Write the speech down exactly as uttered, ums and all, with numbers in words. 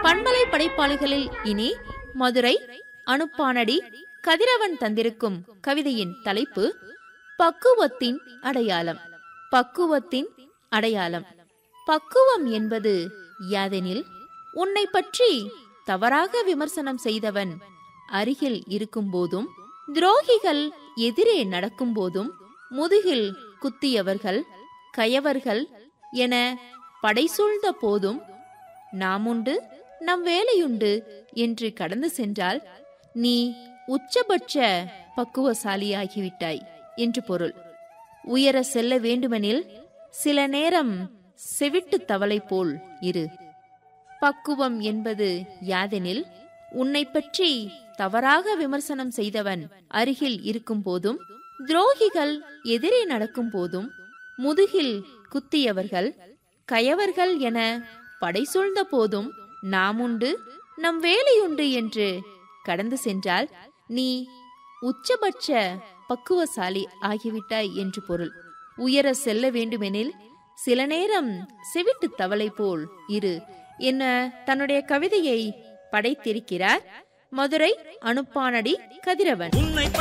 பண்பலை படைப்பாளிகளில் இனி மதுரை அனுப்பானடி கதிரவன் தந்திருக்கும் கவிதையின் தலைப்பு பக்குவத்தின் அடையாளம். பக்குவத்தின் அடையாளம். பக்குவம் என்பது யாதெனில், உன்னை பற்றி தவறாக விமர்சனம் செய்தவன் அருகில் இருக்கும் போதும், துரோகிகள் எதிரே நடக்கும் போதும், முதுகில் குத்தியவர்கள் கயவர்கள் என படைசூழ்ந்த போதும், நாமுண்டு நம் வேலையுண்டு என்று கடந்து சென்றால் நீ உச்சபட்ச பக்குவசாலியாகிவிட்டாய் என்று பொருள். உயர செல்ல வேண்டுமெனில் சில நேரம் செவிட்டு தவளை போல் இரு. பக்குவம் என்பது யாதெனில், உன்னை பற்றி தவறாக விமர்சனம் செய்தவன் அருகில் இருக்கும் போதும், துரோகிகள் எதிரே நடக்கும் போதும், முதுகில் குத்தியவர்கள் கயவர்கள் என படைசூழ்ந்த போதும், நாமுண்டு நம் வேலையுண்டு என்று கடந்து சென்றால் நீ உச்சபட்ச பக்குவசாலி ஆகிவிட்டாய் என்று பொருள். உயர செல்ல வேண்டுமெனில் சில நேரம் செவிட்டு தவளை போல் இரு என தன்னுடைய கவிதையை படைத்திருக்கிறார் மதுரை அனுப்பானடி கதிரவன்.